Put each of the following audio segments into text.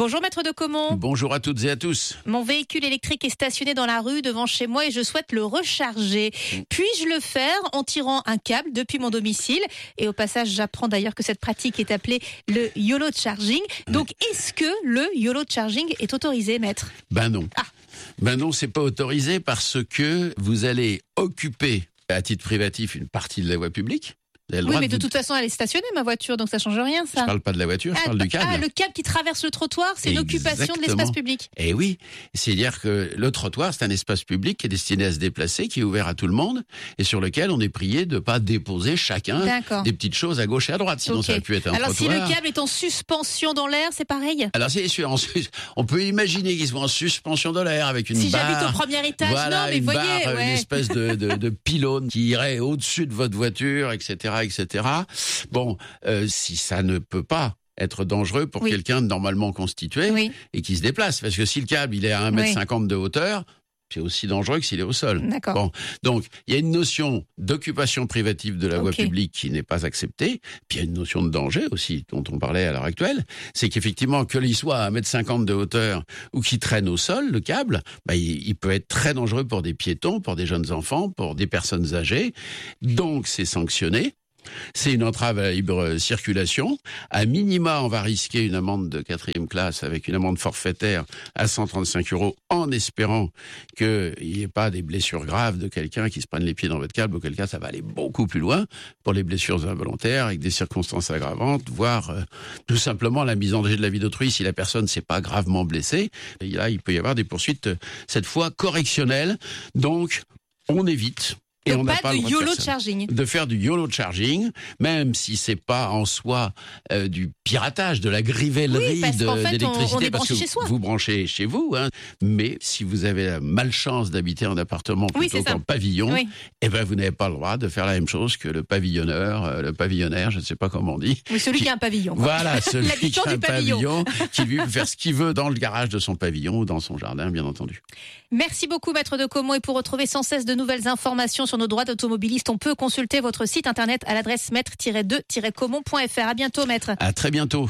Bonjour maître de Caumont. Bonjour à toutes et à tous. Mon véhicule électrique est stationné dans la rue devant chez moi et je souhaite le recharger. Puis-je le faire en tirant un câble depuis mon domicile? Et au passage, j'apprends d'ailleurs que cette pratique est appelée le YOLO charging. Donc, est-ce que le YOLO charging est autorisé, maître? Ben non. Ben non, c'est pas autorisé parce que vous allez occuper à titre privatif une partie de la voie publique. Oui, mais de toute façon, elle est stationnée, ma voiture, donc ça change rien, ça. Je parle pas de la voiture, je parle du câble. Ah, le câble qui traverse le trottoir, c'est une occupation de l'espace public. Eh oui, c'est-à-dire que le trottoir, c'est un espace public qui est destiné à se déplacer, qui est ouvert à tout le monde, et sur lequel on est prié de pas déposer chacun des petites choses à gauche et à droite, sinon ça aurait pu être un trottoir. Alors si le câble est en suspension dans l'air, c'est pareil? Alors c'est sûr, on peut imaginer qu'il soit en suspension dans l'air avec une barre. Si j'habite au premier étage, voilà, non, mais voyez, une espèce de pylône qui irait au-dessus de votre voiture, etc., etc. Bon, si ça ne peut pas être dangereux pour quelqu'un de normalement constitué et qui se déplace. Parce que si le câble il est à 1,50 m de hauteur, c'est aussi dangereux que s'il est au sol. D'accord. Bon, donc, il y a une notion d'occupation privative de la voie publique qui n'est pas acceptée. Puis il y a une notion de danger aussi, dont on parlait à l'heure actuelle. C'est qu'effectivement, que l'il soit à 1,50 m de hauteur ou qu'il traîne au sol, le câble, il peut être très dangereux pour des piétons, pour des jeunes enfants, pour des personnes âgées. Donc, c'est sanctionné. C'est une entrave à la libre circulation. À minima, on va risquer une amende de 4e classe avec une amende forfaitaire à 135 € en espérant qu'il n'y ait pas des blessures graves de quelqu'un qui se prenne les pieds dans votre câble, auquel cas ça va aller beaucoup plus loin pour les blessures involontaires avec des circonstances aggravantes, voire tout simplement la mise en danger de la vie d'autrui si la personne s'est pas gravement blessée. Et là, il peut y avoir des poursuites, cette fois correctionnelles. Donc, on évite. Et donc on n'a pas de YOLO charging. De faire du YOLO charging, même si c'est pas en soi du piratage, de la grivellerie d'électricité, on est parce que chez soi. Vous branchez chez vous, mais si vous avez la malchance d'habiter en appartement plutôt qu'en pavillon, eh ben vous n'avez pas le droit de faire la même chose que le pavillonneur, le pavillonnaire, je ne sais pas comment on dit. Oui, celui qui a un pavillon. Voilà, celui qui a un pavillon, qui lui peut faire ce qu'il veut dans le garage de son pavillon ou dans son jardin, bien entendu. Merci beaucoup, maître de Caumont. Et pour retrouver sans cesse de nouvelles informations sur nos droits d'automobiliste, on peut consulter votre site internet à l'adresse maître-2-caumont.fr. À bientôt, maître. À très bientôt.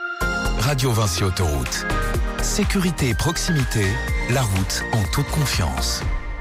Radio Vinci Autoroute. Sécurité et proximité, la route en toute confiance.